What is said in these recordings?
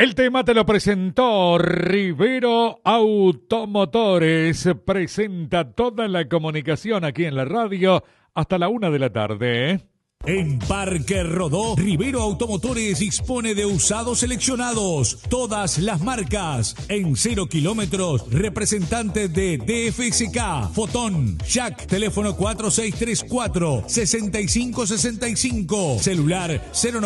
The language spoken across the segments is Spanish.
El tema te lo presentó Rivero Automotores. Presenta toda la comunicación aquí en la radio hasta la 1 de la tarde. En Parque Rodó, Rivero Automotores dispone de usados seleccionados, todas las marcas, en 0 kilómetros, representantes de DFSK, Fotón, Jack, teléfono 4634-6565, celular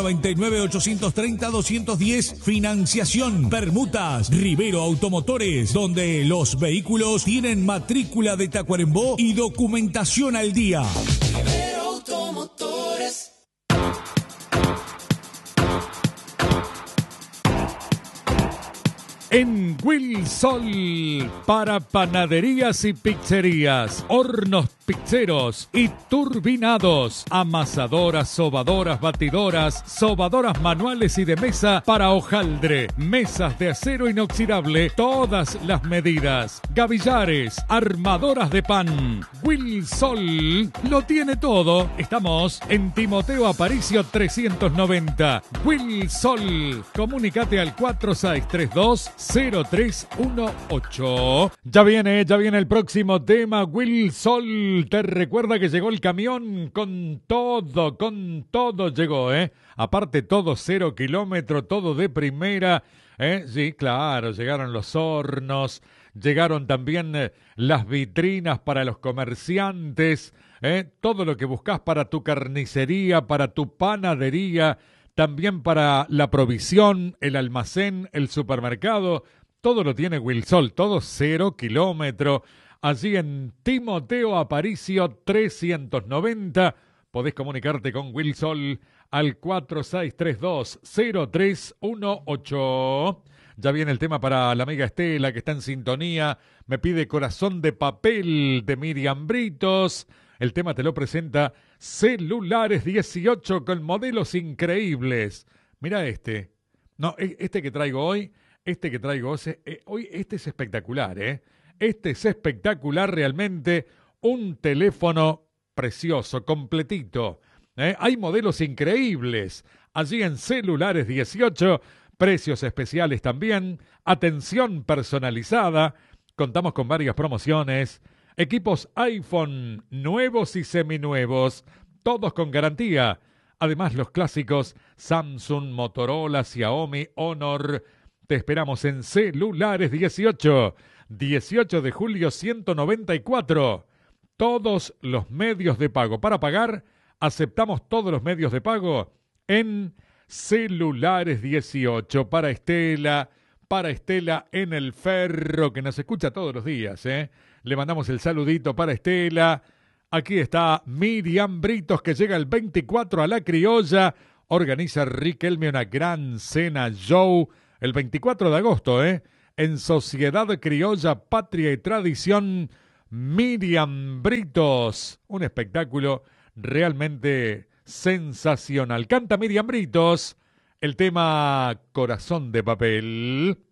099-830-210, financiación, permutas, Rivero Automotores, donde los vehículos tienen matrícula de Tacuarembó y documentación al día. Rivero Automotores. En Wilsol, para panaderías y pizzerías, hornos pizzeros y turbinados, amasadoras, sobadoras, batidoras, sobadoras manuales y de mesa para hojaldre, mesas de acero inoxidable, todas las medidas, gavillares, armadoras de pan. Wilsol lo tiene todo. Estamos en Timoteo Aparicio 390. Wilsol, comunícate al 4632-0318. Ya viene el próximo tema. Wilsol te recuerda que llegó el camión con todo llegó, aparte todo 0 kilómetros, todo de primera, sí, claro, llegaron los hornos, llegaron también las vitrinas para los comerciantes, todo lo que buscas para tu carnicería, para tu panadería, también para la provisión, el almacén, el supermercado, todo lo tiene Wilsol, todo 0 kilómetros. Allí en Timoteo Aparicio 390 podés comunicarte con Wilsol al 4632-0318. Ya viene el tema para la amiga Estela que está en sintonía. Me pide Corazón de Papel de Miriam Britos. El tema te lo presenta Celulares 18 con modelos increíbles. Mira este. No, este que traigo hoy, hoy este es espectacular, Este es espectacular realmente, un teléfono precioso, completito. Hay modelos increíbles. Allí en Celulares 18, precios especiales también, atención personalizada. Contamos con varias promociones, equipos iPhone nuevos y seminuevos, todos con garantía. Además los clásicos Samsung, Motorola, Xiaomi, Honor. Te esperamos en Celulares 18 de julio 194. Todos los medios de pago. Para pagar, aceptamos todos los medios de pago en Celulares 18. Para Estela en el Ferro, que nos escucha todos los días, Le mandamos el saludito para Estela. Aquí está Miriam Britos, que llega el 24 a La Criolla. Organiza Riquelme una gran cena show el 24 de agosto, en Sociedad Criolla, Patria y Tradición, Miriam Britos. Un espectáculo realmente sensacional. Canta Miriam Britos el tema Corazón de Papel.